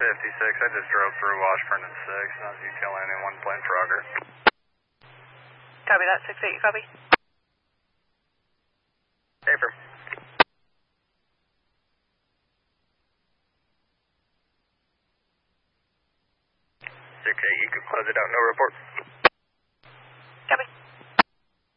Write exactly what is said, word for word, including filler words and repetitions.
fifty-six, I just drove through Washburn and six, and I was UTLing in one plane Frogger. Copy that, six eight, copy. Paper. six eight, you can close it out, no report.